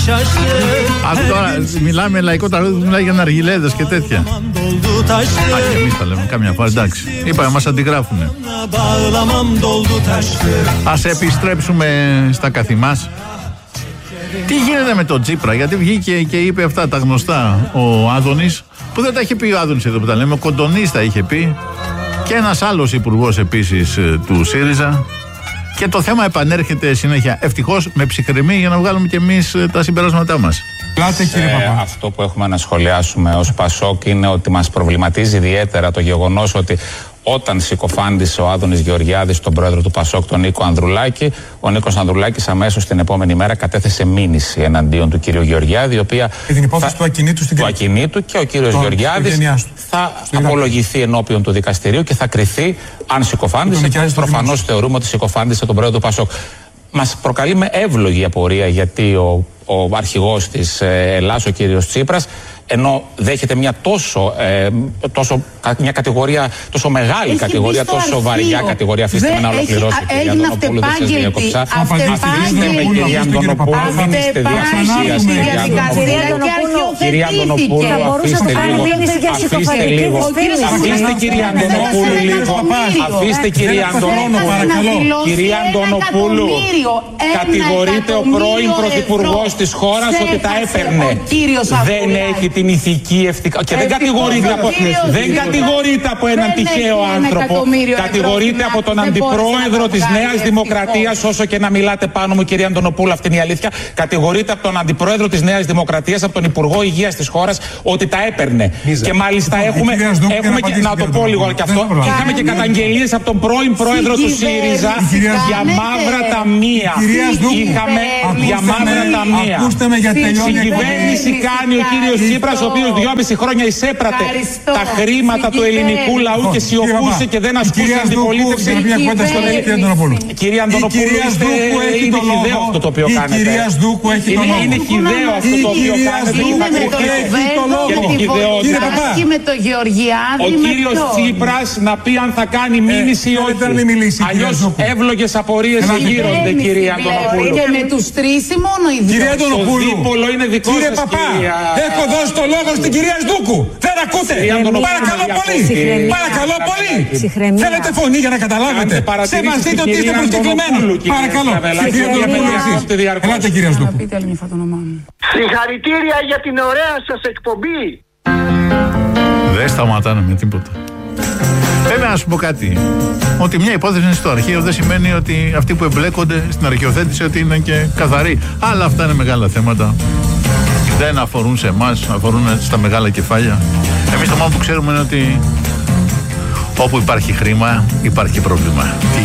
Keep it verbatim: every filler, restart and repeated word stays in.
Αυτό τώρα μιλάμε λαϊκό τραγούδι που μιλάει για ναργιλέδες και τέτοια. Α, και εμείς τα λέμε καμιά φορά, εντάξει. Είπαμε, μας αντιγράφουνε. Ας επιστρέψουμε στα καθημάς. Τι γίνεται με τον Τσίπρα, γιατί βγήκε και είπε αυτά τα γνωστά ο Άδωνης, που δεν τα είχε πει ο Άδωνης εδώ που τα λέμε, ο Κοντονής τα είχε πει, και ένας άλλος υπουργός επίσης του ΣΥΡΙΖΑ. Και το θέμα επανέρχεται συνέχεια. Ευτυχώς με ψυχραιμία για να βγάλουμε κι εμείς τα συμπεράσματά μας. Πλάτε, κύριε ε, Παπά. Αυτό που έχουμε να σχολιάσουμε ως Πασόκ είναι ότι μας προβληματίζει ιδιαίτερα το γεγονός ότι όταν συκοφάντησε ο Άδωνης Γεωργιάδης τον πρόεδρο του Πασόκ, τον Νίκο Ανδρουλάκη, ο Νίκος Ανδρουλάκης αμέσως την επόμενη μέρα κατέθεσε μήνυση εναντίον του κύριου Γεωργιάδη, η οποία. Και την υπόθεση θα, του ακινήτου στην του ακινήτου, και ο κύριος Γεωργιάδης θα απολογηθεί ενώπιον του δικαστηρίου και θα κριθεί αν συκοφάντησε. Προφανώς θεωρούμε ότι συκοφάντησε τον πρόεδρο του Πασόκ. Μας προκαλεί με εύλογη απορία γιατί ο, ο αρχηγός της ε, Ελλάδας, ο κύριος Τσίπρας, ενώ δέχεται μια τόσο, ε, τόσο μια κατηγορία, τόσο μεγάλη έχει κατηγορία, τόσο βαριά κατηγορία. Αφήστε με να ολοκληρώσω, κυρία Αντωνοπούλου, δεν σας διακόψα. Αφήστε με, κυρία Αντωνοπούλου, μην είστε διαδικασίας, κυρία Αντωνοπούλου, αφήστε λίγο, αφήστε λίγο, αφήστε κυρία Αντωνοπούλου λίγο, αφήστε κυρία Αντωνοπούλου, κυρία Αντωνοπούλου, κατηγορείται ο πρώην πρωθυπουργός της χώρας ότι τα έπαιρνε. Δεν έχει την ηθική ευθύνη. Και δεν κατηγορείται από, δεν κατηγορείται από έναν τυχαίο άνθρωπο. Κατηγορείται από τον αντιπρόεδρο της Νέας Δημοκρατίας, όσο και να μιλάτε πάνω μου, κυρία Αντωνοπούλου, αυτή είναι η αλήθεια. Κατηγορείται από τον αντιπρόεδρο της Νέας Δημοκρατίας, από τον Υπουργό Υγείας της χώρας, ότι τα έπαιρνε. Και μάλιστα έχουμε, έχουμε και, να το πω λίγο και αυτό, είχαμε και καταγγελίες από τον πρώην πρόεδρο του ΣΥΡΙΖΑ για μαύρα ταμεία. Είχαμε για μαύρα ταμεία. Στην κυβέρνηση κάνει ο κύριος Τσίπρας, ο οποίος δυόμιση χρόνια εισέπρατε τα χρήματα του ελληνικού λαού και σιωπούσε και δεν ασκούσε αντιπολίτευση. Κυρία Αντωνοπούλου, είναι χυδαίο αυτό το οποίο κάνετε. Είναι χυδαίο αυτό το οποίο κάνετε. Και με το Γεωργιάδη. Ο κύριος Τσίπρας να πει αν θα κάνει μήνυση ή όχι. Αλλιώς εύλογες απορίες γύρονται, κυρία Αντωνοπούλου. Και με τους τρεις ή μόνο οι δύο. Κυρία Αντωνοπούλου, το δίπολο είναι δικό κύριε σας, Παπά, κυρία... έχω δώσει το λόγο στην κυρία Σδούκου. Δεν ακούτε. Παρακαλώ πολύ. Παρακαλώ πολύ. Θέλετε φωνή για να καταλάβετε. Σεβαστείτε ότι είστε προσκεκλημένοι. Παρακαλώ. Ελάτε, κυρία Σδούκου. Συγχαρητήρια για την ωραία σας εκπομπή. Δεν σταματάνε με τίποτα. Βέβαια, να σου πω κάτι. Ότι μια υπόθεση είναι στο αρχείο δεν σημαίνει ότι αυτοί που εμπλέκονται στην αρχαιοθέτηση ότι είναι και καθαροί. Αλλά αυτά είναι μεγάλα θέματα. Δεν αφορούν σε εμάς, αφορούν στα μεγάλα κεφάλια. Εμείς το μόνο που ξέρουμε είναι ότι όπου υπάρχει χρήμα, υπάρχει πρόβλημα.